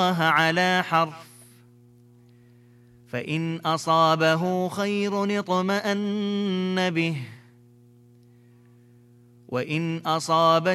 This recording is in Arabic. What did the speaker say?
على حرف فإن أصابه خير اطمأن به وإن أصابته